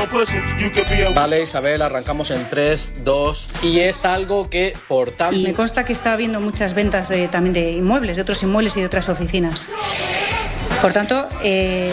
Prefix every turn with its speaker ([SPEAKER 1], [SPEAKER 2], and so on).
[SPEAKER 1] Vale, Isabel, arrancamos en 3, 2... Y es algo que, por tanto...
[SPEAKER 2] Y me consta que está habiendo muchas ventas también de inmuebles, de otros inmuebles y de otras oficinas. Por tanto,